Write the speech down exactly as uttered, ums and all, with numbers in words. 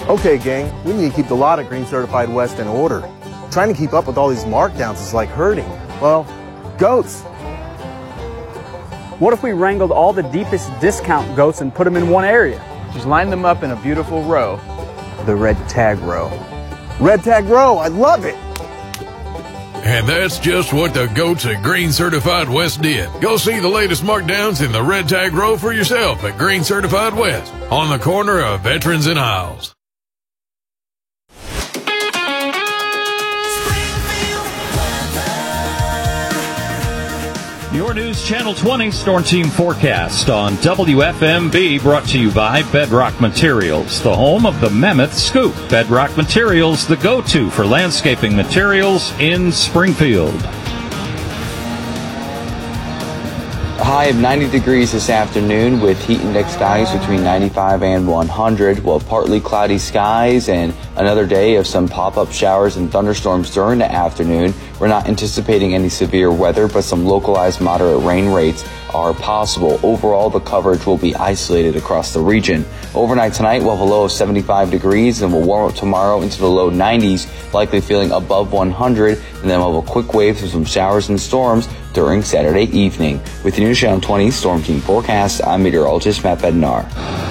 Okay, gang, we need to keep the lot at Green Certified West in order. Trying to keep up with all these markdowns is like herding, well, goats. What if we wrangled all the deepest discount goats and put them in one area? Just line them up in a beautiful row. The red tag row. Red tag row, I love it. And that's just what the goats at Green Certified West did. Go see the latest markdowns in the red tag row for yourself at Green Certified West on the corner of Veterans and Isles. Your News Channel twenty Storm Team forecast on W F M B, brought to you by Bedrock Materials, the home of the Mammoth Scoop. Bedrock Materials, the go-to for landscaping materials in Springfield. A high of ninety degrees this afternoon with heat index values between ninety-five and one hundred. Well, partly cloudy skies and another day of some pop-up showers and thunderstorms during the afternoon. We're not anticipating any severe weather, but some localized moderate rain rates are possible. Overall, the coverage will be isolated across the region. Overnight tonight, we'll have a low of seventy-five degrees, and we'll warm up tomorrow into the low nineties, likely feeling above one hundred, and then we'll have a quick wave through some showers and storms during Saturday evening. With the News Channel twenty Storm Team forecast, I'm meteorologist Matt Bednar.